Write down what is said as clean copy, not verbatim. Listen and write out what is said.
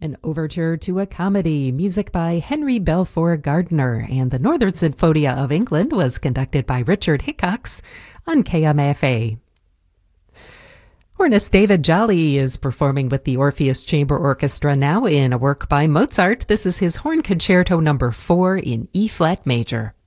An overture to a comedy, music by Henry Balfour Gardiner, and the Northern Sinfonia of England was conducted by Richard Hickox on KMFA. Hornist David Jolly is performing with the Orpheus Chamber Orchestra now in a work by Mozart. This is his Horn Concerto No. 4 in E-flat major.